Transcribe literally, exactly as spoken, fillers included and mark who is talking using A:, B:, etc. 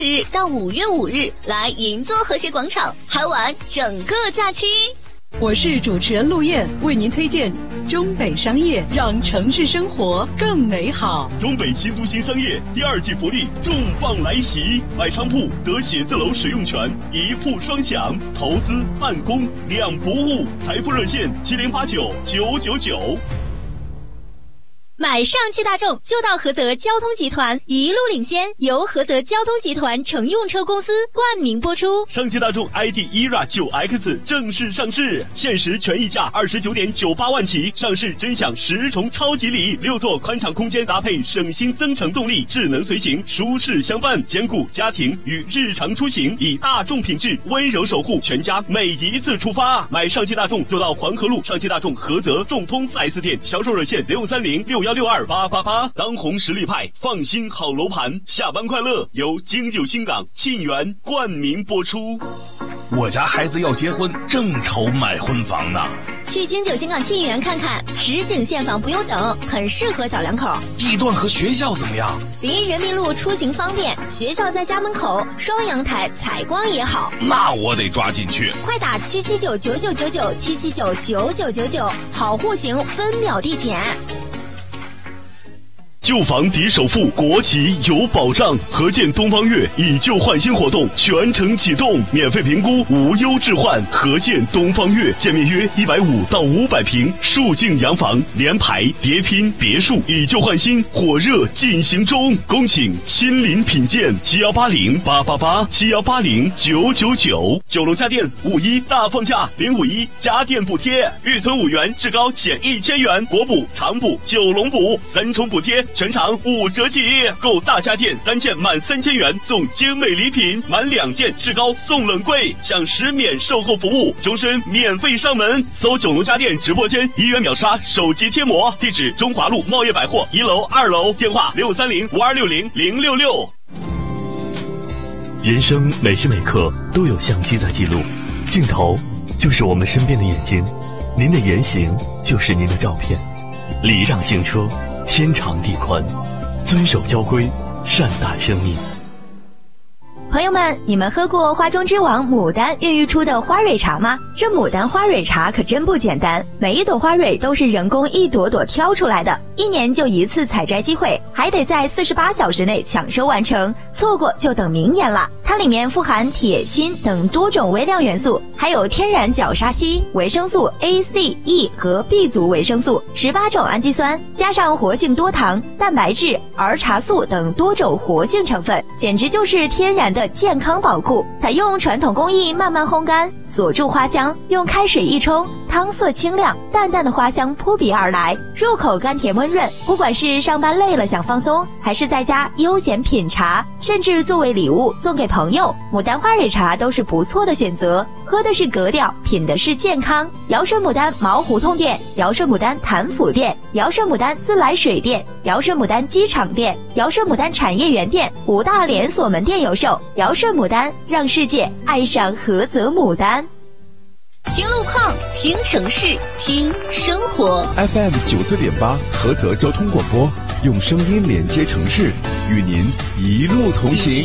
A: 日到五月五日来银座和谐广场嗨玩整个假期。
B: 我是主持人陆燕，为您推荐中北商业，让城市生活更美好。
C: 中北新都心商业第二季福利重磅来袭，买商铺得写字楼使用权，一铺双享，投资办公两不误。财富热线七零八九九九九。
A: 买上汽大众就到菏泽交通集团，一路领先，由菏泽交通集团乘用车公司冠名播出。
C: 上汽大众 I D E R A 九 X 正式上市，限时权益价二十九点九八万起，上市真享十重超级礼，六座宽敞空间搭配省心增程动力，智能随行，舒适相伴，兼顾家庭与日常出行，以大众品质温柔守护全家每一次出发。买上汽大众就到黄河路上汽大众菏泽众通 四 S 店，销售热线六三零六幺六二八八八。当红实力派，放心好楼盘，下班快乐由京九新港沁园冠名播出。
D: 我家孩子要结婚，正愁买婚房呢。
A: 去京九新港沁园看看，实景现房不用等，很适合小两口。
D: 地段和学校怎么样？
A: 离人民路出行方便，学校在家门口，双阳台，采光也好。
D: 那我得抓紧去。
A: 快打七七九九九九九七七九九九九九，好户型分秒递减。
C: 旧房抵首付，国企有保障。合建东方悦以旧换新活动全程启动，免费评估，无忧置换。合建东方悦，建面约一百五到五百平，竖境洋房，联排、叠拼、别墅，以旧换新，火热进行中。恭请亲临品鉴，七幺八零八八八，七幺八零九九九。九龙家电五一大放价，零五一家电补贴，预存五元，至高减一千元，国补、长补、九龙补三重补贴。全场五折起，购大家电单件满三千元送精美礼品，满两件至高送冷柜，享十免售后服务，终身免费上门。搜九龙家电直播间，一元秒杀手机贴膜，地址中华路茂业百货一楼、二楼，电话六三零五二六零零六六。
E: 人生每时每刻都有相机在记录，镜头就是我们身边的眼睛，您的言行就是您的照片。礼让行车，天长地宽，遵守交规，善待生命。
A: 朋友们，你们喝过花中之王牡丹孕育出的花蕊茶吗？这牡丹花蕊茶可真不简单，每一朵花蕊都是人工一朵朵挑出来的，一年就一次采摘机会，还得在四十八小时内抢收完成，错过就等明年了。它里面富含铁、锌等多种微量元素，还有天然角鲨烯、维生素 A、C、E 和 B 族维生素、十八种氨基酸，加上活性多糖、蛋白质、儿茶素等多种活性成分，简直就是天然的健康宝库。采用传统工艺慢慢烘干，锁住花香，用开水一冲，汤色清亮，淡淡的花香扑鼻而来，入口甘甜温润。不管是上班累了想放松，还是在家悠闲品茶，甚至作为礼物送给朋友，牡丹花蕊茶都是不错的选择。喝的是格调，品的是健康。尧舜牡丹毛胡同店、尧舜牡丹潭府店、尧舜牡丹自来水店、尧舜牡丹机场店、尧舜牡丹产业园店五大连锁门店有售。尧舜牡丹，让世界爱上菏泽牡丹。听路况，听城市，听生活。
F: F M 九四点八，菏泽交通广播，用声音连接城市，与您一路同行。